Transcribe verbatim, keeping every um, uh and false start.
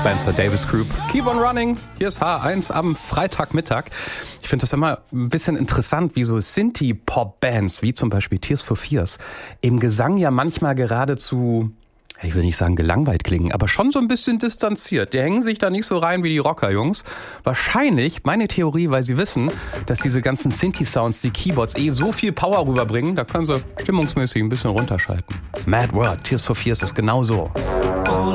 Spencer Davis Group. Keep on running. Hier ist H eins am Freitagmittag. Ich finde das immer ein bisschen interessant, wie so Synthie-Pop-Bands, wie zum Beispiel Tears for Fears, im Gesang ja manchmal geradezu, ich will nicht sagen gelangweilt klingen, aber schon so ein bisschen distanziert. Die hängen sich da nicht so rein wie die Rocker-Jungs. Wahrscheinlich, meine Theorie, weil sie wissen, dass diese ganzen Synthie-Sounds, die Keyboards eh so viel Power rüberbringen, da können sie stimmungsmäßig ein bisschen runterschalten. Mad World, Tears for Fears ist genau so.